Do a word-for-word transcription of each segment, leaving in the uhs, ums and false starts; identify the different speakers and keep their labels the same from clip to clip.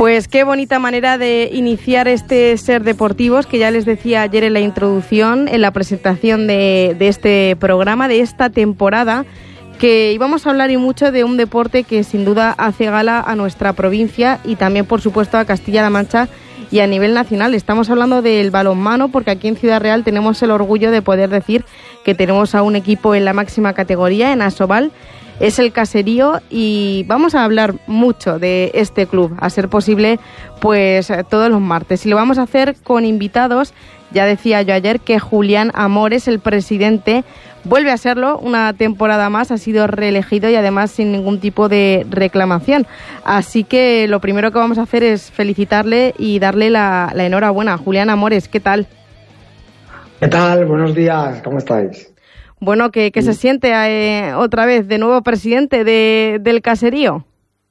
Speaker 1: Pues qué bonita manera de iniciar este Ser Deportivos, que ya les decía ayer en la introducción, en la presentación de, de este programa, de esta temporada, que íbamos a hablar y mucho de un deporte que sin duda hace gala a nuestra provincia y también, por supuesto, a Castilla-La Mancha y a nivel nacional. Estamos hablando del balonmano, porque aquí en Ciudad Real tenemos el orgullo de poder decir que tenemos a un equipo en la máxima categoría, en Asobal. Es el Caserío y vamos a hablar mucho de este club, a ser posible, pues todos los martes. Y lo vamos a hacer con invitados. Ya decía yo ayer que Julián Amores, el presidente, vuelve a serlo una temporada más, ha sido reelegido y además sin ningún tipo de reclamación. Así que lo primero que vamos a hacer es felicitarle y darle la, la enhorabuena. Julián Amores, ¿qué tal?
Speaker 2: ¿Qué tal? Buenos días, ¿cómo estáis?
Speaker 1: Bueno, ¿qué, qué se siente eh, otra vez de nuevo presidente de, del Caserío?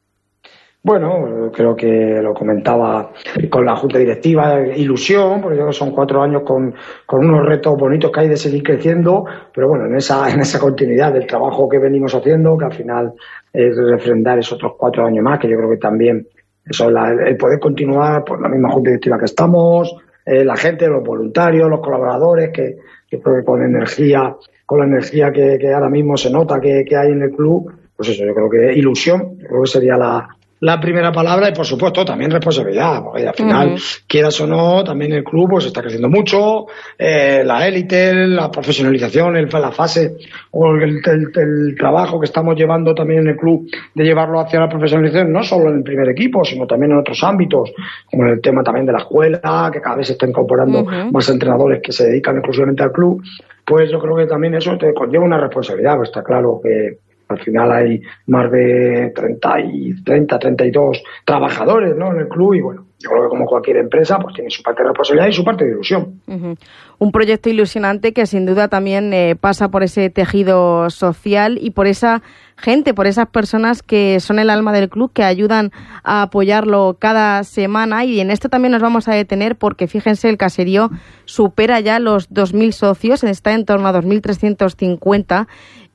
Speaker 2: Bueno, creo que lo comentaba con la Junta Directiva, ilusión, porque yo creo que son cuatro años con, con unos retos bonitos que hay de seguir creciendo, pero bueno, en esa, en esa continuidad del trabajo que venimos haciendo, que al final es refrendar esos otros cuatro años más, que yo creo que también eso es la, el poder continuar por la misma Junta Directiva que estamos, eh, la gente, los voluntarios, los colaboradores, que, que creo que con energía, con la energía que, que ahora mismo se nota que, que hay en el club, pues eso, yo creo que ilusión, yo creo que sería la La primera palabra, y por supuesto también responsabilidad, porque al final, uh-huh. quieras o no, también el club pues está creciendo mucho, eh, la élite, la profesionalización, el, la fase o el, el, el trabajo que estamos llevando también en el club de llevarlo hacia la profesionalización, no solo en el primer equipo, sino también en otros ámbitos, como en el tema también de la escuela, que cada vez se está incorporando uh-huh. más entrenadores que se dedican exclusivamente al club, pues yo creo que también eso te conlleva una responsabilidad, pues está claro que al final hay más de treinta, treinta y dos trabajadores, ¿no?, en el club y bueno, yo creo que como cualquier empresa pues tiene su parte de responsabilidad y su parte de ilusión.
Speaker 1: Uh-huh. Un proyecto ilusionante que sin duda también eh, pasa por ese tejido social y por esa gente, por esas personas que son el alma del club, que ayudan a apoyarlo cada semana, y en esto también nos vamos a detener porque fíjense, el Caserío supera ya los dos mil socios, está en torno a dos mil trescientos cincuenta.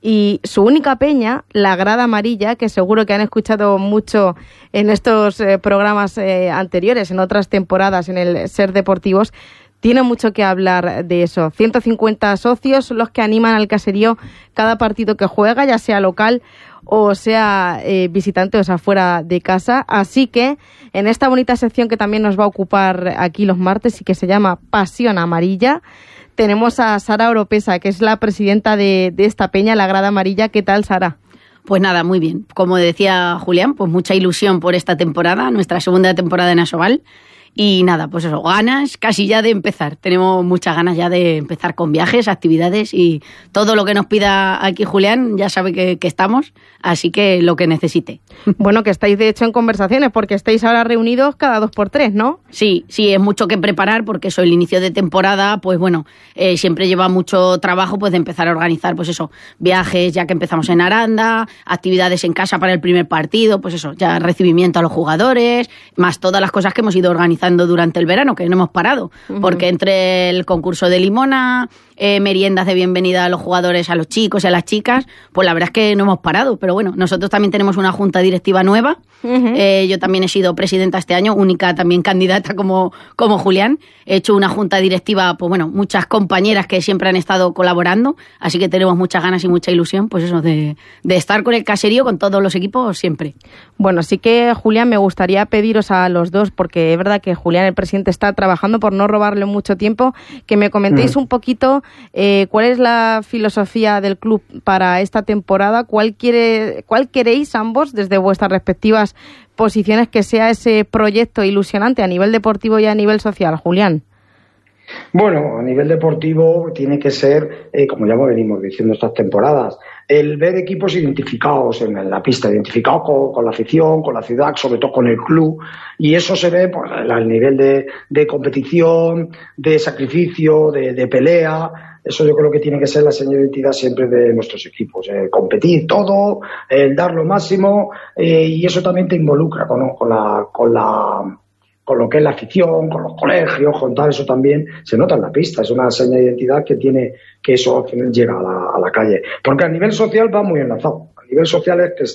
Speaker 1: Y su única peña, la Grada Amarilla, que seguro que han escuchado mucho en estos eh, programas eh, anteriores, en otras temporadas, en el Ser Deportivos, tiene mucho que hablar de eso. ciento cincuenta socios son los que animan al Caserío cada partido que juega, ya sea local o sea eh, visitante, o sea fuera de casa. Así que en esta bonita sección que también nos va a ocupar aquí los martes y que se llama Pasión Amarilla, tenemos a Sara Oropesa, que es la presidenta de, de esta peña, la Grada Amarilla. ¿Qué tal, Sara?
Speaker 3: Pues nada, muy bien. Como decía Julián, pues mucha ilusión por esta temporada, nuestra segunda temporada en Asobal. Y nada, pues eso, ganas casi ya de empezar. Tenemos muchas ganas ya de empezar con viajes, actividades y todo lo que nos pida aquí Julián, ya sabe que, que estamos, así que lo que necesite.
Speaker 1: Bueno, que estáis de hecho en conversaciones, porque estáis ahora reunidos cada dos por tres, ¿no?
Speaker 3: Sí, sí, es mucho que preparar, porque eso, el inicio de temporada, pues bueno, eh, siempre lleva mucho trabajo pues de empezar a organizar, pues eso, viajes ya que empezamos en Aranda, actividades en casa para el primer partido, pues eso, ya recibimiento a los jugadores, más todas las cosas que hemos ido organizando durante el verano, que no hemos parado, uh-huh. porque entre el concurso de limona, eh, meriendas de bienvenida a los jugadores, a los chicos y a las chicas, pues la verdad es que no hemos parado, pero bueno, nosotros también tenemos una junta directiva nueva, uh-huh. eh, yo también he sido presidenta este año, única también candidata como, como Julián, he hecho una junta directiva, pues bueno, muchas compañeras que siempre han estado colaborando, así que tenemos muchas ganas y mucha ilusión, pues eso, de, de estar con el Caserío, con todos los equipos siempre.
Speaker 1: Bueno, sí que, Julián, me gustaría pediros a los dos, porque es verdad que Julián, el presidente, está trabajando, por no robarle mucho tiempo, que me comentéis mm. un poquito eh, cuál es la filosofía del club para esta temporada, cuál quiere, cuál queréis ambos, desde vuestras respectivas posiciones, que sea ese proyecto ilusionante a nivel deportivo y a nivel social. Julián.
Speaker 2: Bueno, a nivel deportivo tiene que ser, eh, como ya venimos diciendo estas temporadas, el ver equipos identificados en, en la pista, identificados con, con la afición, con la ciudad, sobre todo con el club, y eso se ve pues, al nivel de, de competición, de sacrificio, de, de pelea. Eso yo creo que tiene que ser la señal de identidad siempre de nuestros equipos, eh, competir todo, el dar lo máximo, eh, y eso también te involucra con, con la... Con la con lo que es la afición, con los colegios, con tal, eso también se nota en la pista, es una seña de identidad que tiene, que eso al final llega a la, a la calle. Porque a nivel social va muy enlazado, a nivel social es que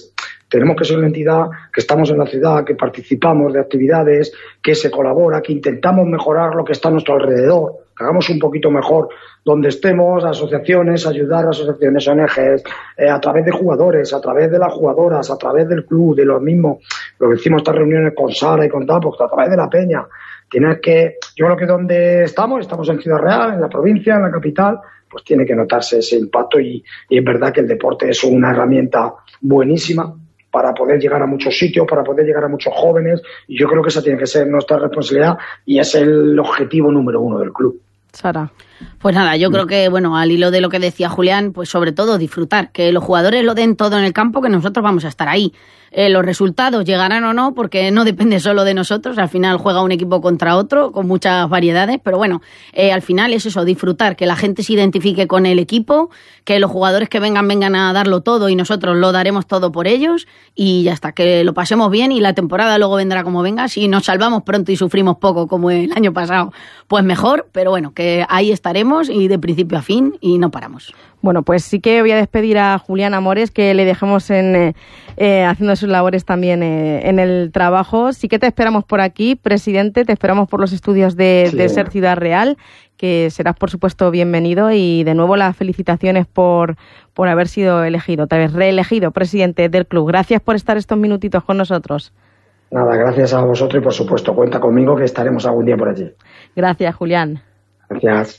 Speaker 2: tenemos que ser una entidad que estamos en la ciudad, que participamos de actividades, que se colabora, que intentamos mejorar lo que está a nuestro alrededor, que hagamos un poquito mejor donde estemos, asociaciones, ayudar a asociaciones, O N Ges, eh, a través de jugadores, a través de las jugadoras, a través del club, de los mismos, lo que hicimos estas reuniones con Sara y con tal, pues a través de la peña. Tienes que, yo creo que donde estamos, estamos en Ciudad Real, en la provincia, en la capital, pues tiene que notarse ese impacto y, y es verdad que el deporte es una herramienta buenísima para poder llegar a muchos sitios, para poder llegar a muchos jóvenes, y yo creo que esa tiene que ser nuestra responsabilidad y es el objetivo número uno del club.
Speaker 1: Sara.
Speaker 3: Pues nada, yo creo que, bueno, al hilo de lo que decía Julián, pues sobre todo disfrutar, que los jugadores lo den todo en el campo, que nosotros vamos a estar ahí. Eh, los resultados llegarán o no, porque no depende solo de nosotros, al final juega un equipo contra otro, con muchas variedades, pero bueno, eh, al final es eso, disfrutar, que la gente se identifique con el equipo, que los jugadores que vengan, vengan a darlo todo y nosotros lo daremos todo por ellos, y ya está, que lo pasemos bien y la temporada luego vendrá como venga. Si nos salvamos pronto y sufrimos poco como el año pasado, pues mejor, pero bueno, que ahí estaremos y de principio a fin y no paramos.
Speaker 1: Bueno, pues sí que voy a despedir a Julián Amores, que le dejemos en, eh, eh, haciendo sus labores también eh, en el trabajo. Sí que te esperamos por aquí, presidente, te esperamos por los estudios de, sí. de Ser Ciudad Real, que serás, por supuesto, bienvenido, y de nuevo las felicitaciones por, por haber sido elegido, otra vez reelegido presidente del club. Gracias por estar estos minutitos con nosotros.
Speaker 2: Nada, gracias a vosotros y, por supuesto, cuenta conmigo que estaremos algún día por allí.
Speaker 1: Gracias, Julián.
Speaker 2: Gracias.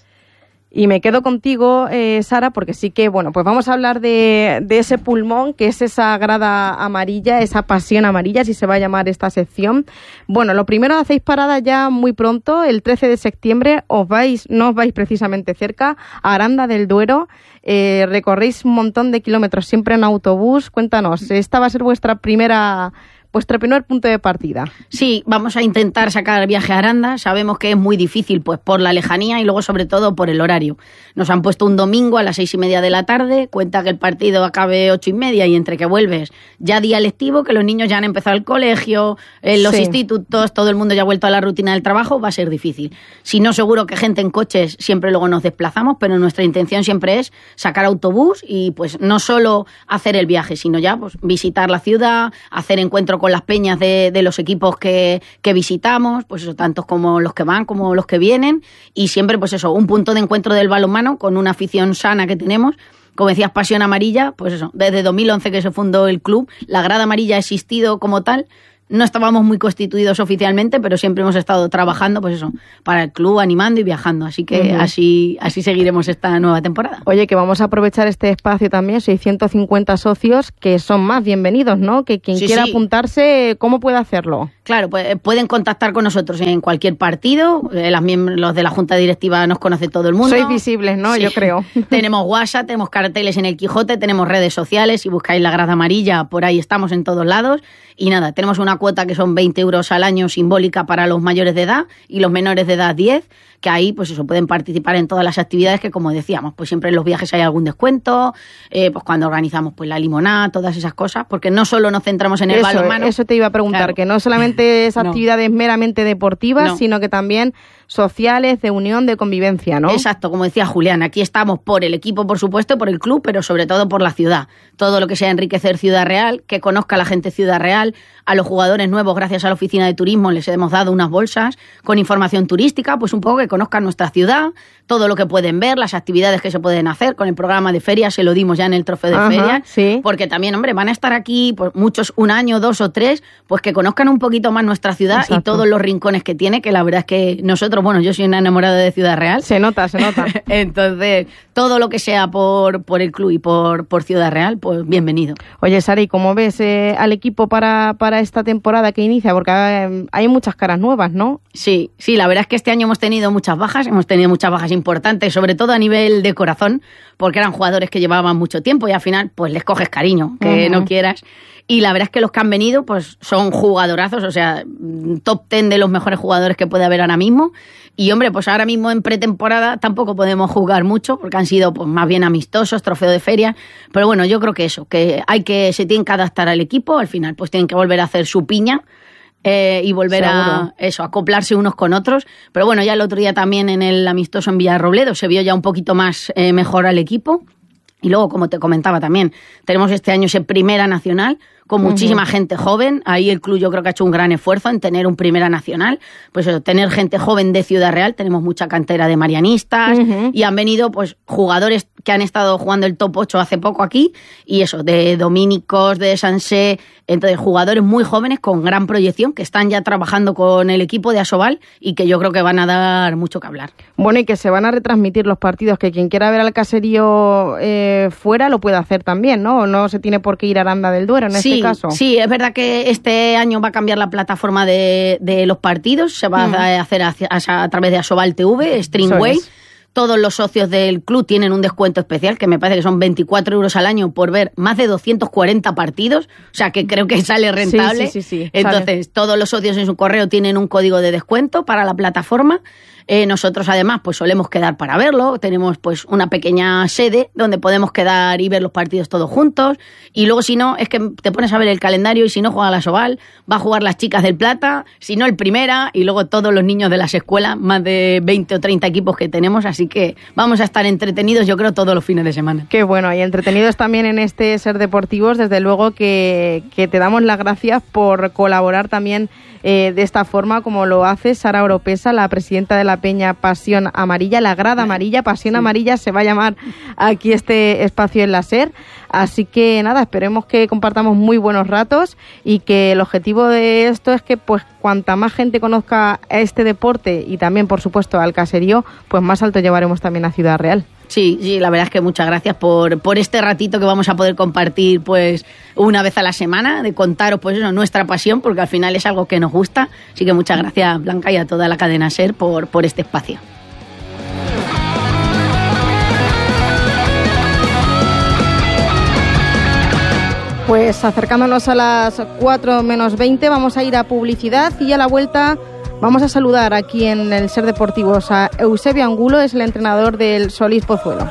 Speaker 1: Y me quedo contigo, eh, Sara, porque sí que, bueno, pues vamos a hablar de, de ese pulmón, que es esa grada amarilla, esa pasión amarilla, si se va a llamar esta sección. Bueno, lo primero, hacéis parada ya muy pronto, el trece de septiembre, os vais, no os vais precisamente cerca, a Aranda del Duero, eh, recorréis un montón de kilómetros siempre en autobús. Cuéntanos, ¿esta va a ser vuestra primera... vuestro primer punto de partida?
Speaker 3: Sí, vamos a intentar sacar el viaje a Aranda. Sabemos que es muy difícil, pues por la lejanía y luego sobre todo por el horario. Nos han puesto un domingo a las seis y media de la tarde, cuenta que el partido acabe ocho y media y entre que vuelves ya día lectivo, que los niños ya han empezado el colegio, en los sí. institutos, todo el mundo ya ha vuelto a la rutina del trabajo, va a ser difícil. Si no, seguro que gente en coches siempre luego nos desplazamos, pero nuestra intención siempre es sacar autobús y pues no solo hacer el viaje, sino ya pues visitar la ciudad, hacer encuentro con con las peñas de, de los equipos que, que visitamos, pues eso, tantos como los que van como los que vienen, y siempre pues eso, un punto de encuentro del balonmano con una afición sana que tenemos. Como decías, pasión amarilla, pues eso, desde dos mil once que se fundó el club, la grada amarilla ha existido como tal. No estábamos muy constituidos oficialmente, pero siempre hemos estado trabajando, pues eso, para el club, animando y viajando. Así que uh-huh. así, así seguiremos esta nueva temporada.
Speaker 1: Oye, que vamos a aprovechar este espacio también, seiscientos cincuenta socios, que son más bienvenidos, ¿no? Que quien sí, quiera sí. apuntarse, ¿cómo puede hacerlo?
Speaker 3: Claro, pues pueden contactar con nosotros en cualquier partido. Eh, las miembros, los de la Junta Directiva nos conoce todo el mundo.
Speaker 1: Sois visibles, ¿no? Sí. Yo creo.
Speaker 3: Tenemos WhatsApp, tenemos carteles en el Quijote, tenemos redes sociales. Si buscáis la grada amarilla, por ahí estamos en todos lados. Y nada, tenemos una cuota que son veinte euros al año simbólica para los mayores de edad y los menores de edad diez, que ahí pues eso pueden participar en todas las actividades que, como decíamos, pues siempre en los viajes hay algún descuento, eh, pues cuando organizamos pues la limonada, todas esas cosas, porque no solo nos centramos en el
Speaker 1: eso,
Speaker 3: balonmano.
Speaker 1: Eso te iba a preguntar, claro. Que no solamente es actividades no. meramente deportivas, no. sino que también sociales, de unión, de convivencia, ¿no?
Speaker 3: Exacto, como decía Julián, aquí estamos por el equipo, por supuesto, por el club, pero sobre todo por la ciudad. Todo lo que sea enriquecer Ciudad Real, que conozca la gente Ciudad Real. A los jugadores nuevos, gracias a la oficina de turismo, les hemos dado unas bolsas con información turística, pues un poco que conozcan nuestra ciudad, todo lo que pueden ver, las actividades que se pueden hacer. Con el programa de ferias se lo dimos ya en el trofeo de
Speaker 1: Ajá,
Speaker 3: ferias,
Speaker 1: sí.
Speaker 3: porque también, hombre, van a estar aquí pues, muchos, un año, dos o tres, pues que conozcan un poquito más nuestra ciudad. Exacto. Y todos los rincones que tiene, que la verdad es que nosotros, bueno, yo soy una enamorada de Ciudad Real.
Speaker 1: Se nota, se nota.
Speaker 3: Entonces, todo lo que sea por, por el club y por, por Ciudad Real, pues bienvenido.
Speaker 1: Oye, Sari, ¿cómo ves eh, al equipo para, para esta temporada que inicia? Porque eh, hay muchas caras nuevas, ¿no?
Speaker 3: Sí, sí, la verdad es que este año hemos tenido muchas bajas, hemos tenido muchas bajas importantes, sobre todo a nivel de corazón, porque eran jugadores que llevaban mucho tiempo y al final pues les coges cariño, que uh-huh. no quieras. Y la verdad es que los que han venido pues son jugadorazos, o sea, top ten de los mejores jugadores que puede haber ahora mismo. Y hombre, pues ahora mismo en pretemporada tampoco podemos jugar mucho porque han sido pues más bien amistosos, trofeo de feria. Pero bueno, yo creo que eso, que hay que se tienen que adaptar al equipo, al final pues tienen que volver a hacer su piña. Eh, y volver Seguro. a eso, acoplarse unos con otros. Pero bueno, ya el otro día también en el amistoso en Villarrobledo se vio ya un poquito más eh, mejor al equipo. Y luego, como te comentaba también, tenemos este año ese Primera Nacional con muchísima
Speaker 1: uh-huh.
Speaker 3: gente joven. Ahí el club yo creo que ha hecho un gran esfuerzo en tener un Primera Nacional. Pues eso, tener gente joven de Ciudad Real. Tenemos mucha cantera de marianistas uh-huh. y han venido pues jugadores que han estado jugando el top ocho hace poco aquí y eso, de dominicos, de Sansé, entonces jugadores muy jóvenes con gran proyección que están ya trabajando con el equipo de Asobal y que yo creo que van a dar mucho que hablar.
Speaker 1: Bueno, y que se van a retransmitir los partidos, que quien quiera ver al Caserío eh, fuera lo puede hacer también, ¿no? No se tiene por qué ir a Aranda del Duero en
Speaker 3: sí,
Speaker 1: este caso.
Speaker 3: Sí, es verdad que este año va a cambiar la plataforma de, de los partidos, se va mm. a hacer a, a, a través de Asobal T V, Streamway. Todos los socios del club tienen un descuento especial, que me parece que son veinticuatro euros al año por ver más de doscientos cuarenta partidos, o sea que creo que sale rentable.
Speaker 1: Sí, sí, sí, sí,
Speaker 3: Entonces, sale. Todos los socios en su correo tienen un código de descuento para la plataforma. Eh, nosotros además pues solemos quedar para verlo, tenemos pues una pequeña sede donde podemos quedar y ver los partidos todos juntos, y luego si no, es que te pones a ver el calendario y si no juega la Asobal, va a jugar las chicas del Plata, si no el Primera, y luego todos los niños de las escuelas, más de veinte o treinta equipos que tenemos, así que vamos a estar entretenidos yo creo todos los fines de semana.
Speaker 1: Qué bueno, y entretenidos también en este Ser Deportivos, desde luego que, que te damos las gracias por colaborar también eh, de esta forma como lo hace Sara Oropesa, la presidenta de la Peña Pasión Amarilla, la grada amarilla, Pasión sí. Amarilla se va a llamar aquí este espacio en la SER, así que nada, esperemos que compartamos muy buenos ratos y que el objetivo de esto es que pues cuanta más gente conozca este deporte y también por supuesto al caserío, pues más alto llevaremos también a Ciudad Real.
Speaker 3: Sí, sí, la verdad es que muchas gracias por, por este ratito que vamos a poder compartir pues una vez a la semana, de contaros pues eso, nuestra pasión, porque al final es algo que nos gusta. Así que muchas gracias, Blanca, y a toda la cadena SER por, por este espacio.
Speaker 1: Pues acercándonos a las cuatro menos veinte vamos a ir a publicidad y a la vuelta vamos a saludar aquí en el Ser Deportivos a Eusebio Angulo, es el entrenador del Solís Pozuelo.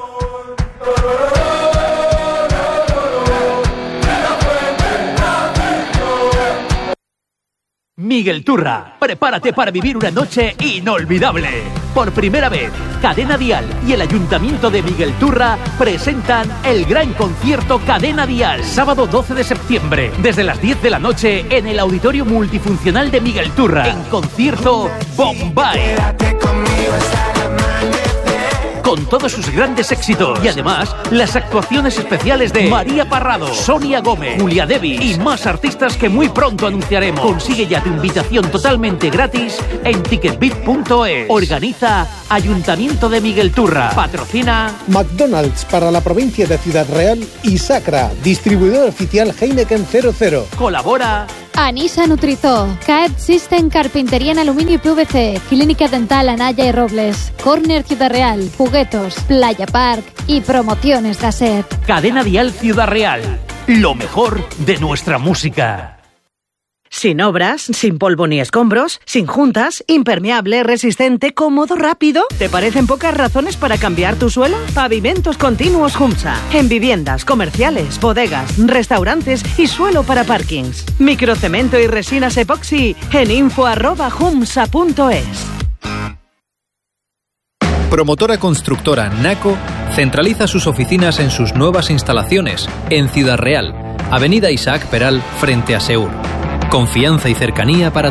Speaker 4: Miguel Turra, prepárate para vivir una noche inolvidable. Por primera vez, Cadena Dial y el Ayuntamiento de Miguel Turra presentan el gran concierto Cadena Dial, sábado doce de septiembre, desde las diez de la noche en el Auditorio Multifuncional de Miguel Turra. En concierto Bombay, con todos sus grandes éxitos y además las actuaciones especiales de María Parrado, Sonia Gómez, Julia Devi y más artistas que muy pronto anunciaremos. Consigue ya tu invitación totalmente gratis en ticketbit punto es. Organiza Ayuntamiento de Miguel Turra. Patrocina
Speaker 5: McDonald's para la provincia de Ciudad Real y Sacra, distribuidor oficial Heineken cero cero.
Speaker 4: Colabora
Speaker 6: Anisa Nutrizó, C A E D System Carpintería en Aluminio y P V C, Clínica Dental Anaya y Robles, Corner Ciudad Real, Juguetos, Playa Park y Promociones Gasset.
Speaker 4: Cadena Dial Ciudad Real, lo mejor de nuestra música.
Speaker 7: Sin obras, sin polvo ni escombros, sin juntas, impermeable, resistente, cómodo, rápido. ¿Te parecen pocas razones para cambiar tu suelo? Pavimentos Continuos Humsa. En viviendas, comerciales, bodegas, restaurantes y suelo para parkings. Microcemento y resinas epoxi en info arroba humsa punto es.
Speaker 8: Promotora constructora Naco centraliza sus oficinas en sus nuevas instalaciones en Ciudad Real, Avenida Isaac Peral, frente a Seur. Confianza y cercanía para